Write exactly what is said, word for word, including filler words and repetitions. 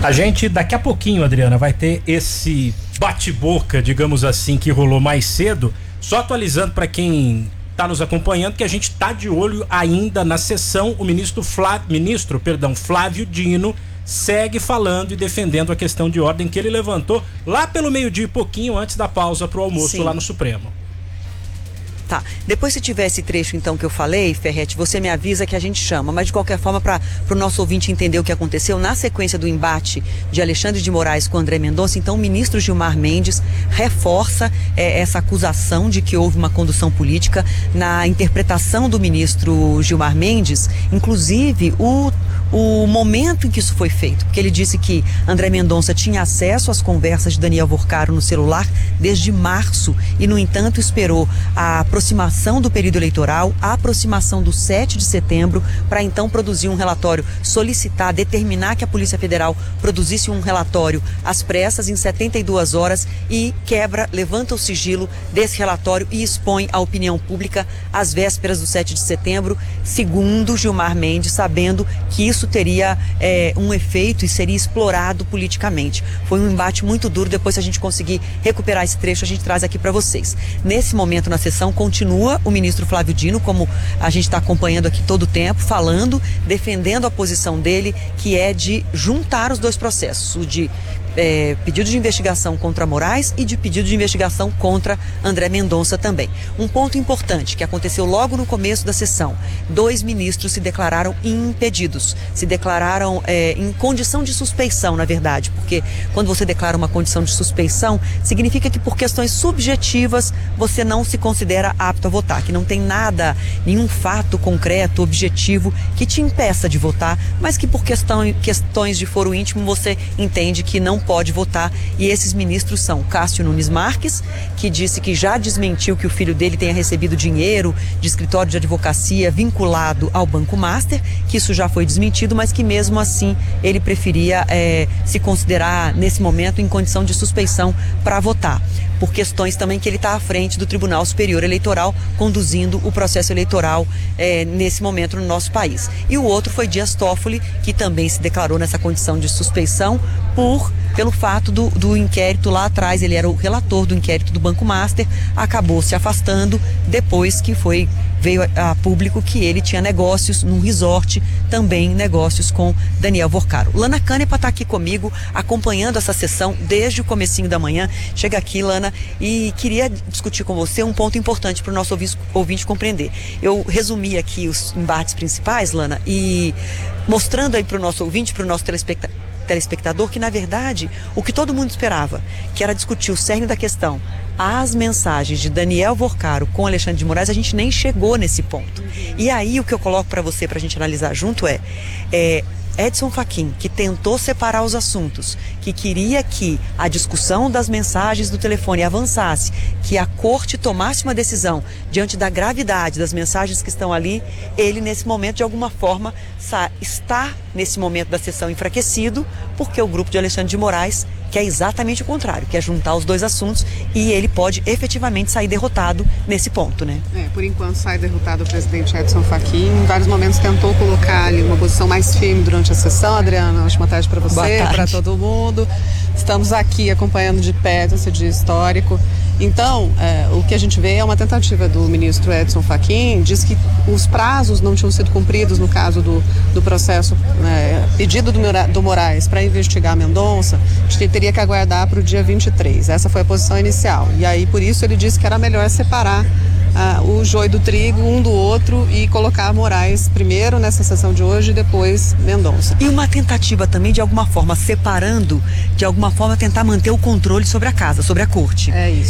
A gente, daqui a pouquinho, Adriana, vai ter esse bate-boca, digamos assim, que rolou mais cedo. Só atualizando para quem está nos acompanhando que a gente está de olho ainda na sessão. O ministro Flávio, ministro, perdão, Flávio Dino segue falando e defendendo a questão de ordem que ele levantou lá pelo meio-dia e pouquinho antes da pausa para o almoço. Sim. Lá no Supremo. Tá, depois se tiver esse trecho então que eu falei, Ferretti, você me avisa que a gente chama, mas de qualquer forma para o nosso ouvinte entender o que aconteceu, na sequência do embate de Alexandre de Moraes com André Mendonça, então o ministro Gilmar Mendes reforça é, essa acusação de que houve uma condução política. Na interpretação do ministro Gilmar Mendes, inclusive o o momento em que isso foi feito, porque ele disse que André Mendonça tinha acesso às conversas de Daniel Vorcaro no celular desde março e, no entanto, esperou a aproximação do período eleitoral, a aproximação do sete de setembro, para então produzir um relatório, solicitar, determinar que a Polícia Federal produzisse um relatório às pressas em setenta e duas horas e quebra, levanta o sigilo desse relatório e expõe à opinião pública às vésperas do sete de setembro, segundo Gilmar Mendes, sabendo que isso teria é, um efeito e seria explorado politicamente. Foi um embate muito duro. Depois, se a gente conseguir recuperar esse trecho, a gente traz aqui para vocês. Nesse momento na sessão continua o ministro Flávio Dino, como a gente está acompanhando aqui todo o tempo, falando, defendendo a posição dele, que é de juntar os dois processos, o de É, pedido de investigação contra Moraes e de pedido de investigação contra André Mendonça também. Um ponto importante que aconteceu logo no começo da sessão: dois ministros se declararam impedidos, se declararam é, em condição de suspeição, na verdade, porque quando você declara uma condição de suspeição, significa que por questões subjetivas você não se considera apto a votar, que não tem nada, nenhum fato concreto, objetivo que te impeça de votar, mas que por questão, questões de foro íntimo você entende que não pode votar. E esses ministros são Cássio Nunes Marques, que disse que já desmentiu que o filho dele tenha recebido dinheiro de escritório de advocacia vinculado ao Banco Master, que isso já foi desmentido, mas que mesmo assim ele preferia é, se considerar nesse momento em condição de suspeição para votar, por questões também que ele está à frente do Tribunal Superior Eleitoral, conduzindo o processo eleitoral é, nesse momento no nosso país. E o outro foi Dias Toffoli, que também se declarou nessa condição de suspeição por pelo fato do, do inquérito lá atrás. Ele era o relator do inquérito do Banco Master, acabou se afastando depois que foi veio a, a público que ele tinha negócios num resort, também negócios com Daniel Vorcaro. Lana Canepa está aqui comigo, acompanhando essa sessão desde o comecinho da manhã. Chega aqui, Lana, e queria discutir com você um ponto importante para o nosso ouvinte, ouvinte compreender. Eu resumi aqui os embates principais, Lana, e mostrando aí para o nosso ouvinte, para o nosso telespectador, telespectador, que na verdade o que todo mundo esperava, que era discutir o cerne da questão, as mensagens de Daniel Vorcaro com Alexandre de Moraes, a gente nem chegou nesse ponto. E aí o que eu coloco para você, para a gente analisar junto é, é Edson Fachin, que tentou separar os assuntos, que queria que a discussão das mensagens do telefone avançasse, que a corte tomasse uma decisão diante da gravidade das mensagens que estão ali. Ele, nesse momento, de alguma forma, está, nesse momento da sessão, enfraquecido, porque o grupo de Alexandre de Moraes quer exatamente o contrário, quer juntar os dois assuntos, e ele pode efetivamente sair derrotado nesse ponto, né? É, por enquanto sai derrotado o presidente Edson Fachin. Em vários momentos tentou colocar ali uma posição mais firme durante a sessão. Adriana, ótima tarde para você, para todo mundo. Estamos aqui acompanhando de perto esse dia histórico. Então, é, o que a gente vê é uma tentativa do ministro Edson Fachin, diz que os prazos não tinham sido cumpridos no caso do, do processo, é, pedido do, do Moraes para investigar Mendonça, a gente teria que aguardar para o dia vinte e três. Essa foi a posição inicial. E aí, por isso, ele disse que era melhor separar ah, o joio do trigo um do outro e colocar Moraes primeiro nessa sessão de hoje e depois Mendonça. E uma tentativa também, de alguma forma, separando, de alguma forma, tentar manter o controle sobre a casa, sobre a corte. É isso.